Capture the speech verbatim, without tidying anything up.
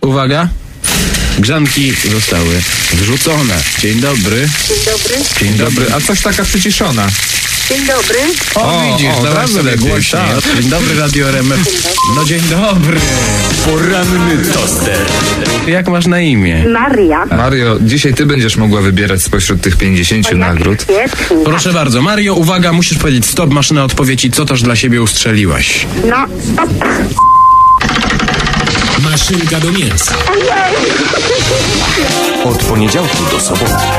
Uwaga. Grzanki zostały wrzucone. Dzień dobry. Dzień dobry. Dzień dobry. A coś taka przyciszona. Dzień dobry. O, O, widzisz, o, dałaś teraz sobie lepiej, głośniej. tak. Dzień dobry, Radio R M F. No dzień dobry. Poranny toster. Jak masz na imię? Maria. Mario, dzisiaj ty będziesz mogła wybierać spośród tych pięćdziesięciu nagród. Świetnie. Proszę bardzo, Mario, uwaga, musisz powiedzieć stop, maszyna odpowiedzi, co też dla siebie ustrzeliłaś. No, stop. Maszynka do mięsa. Ojej. Od poniedziałku do soboty.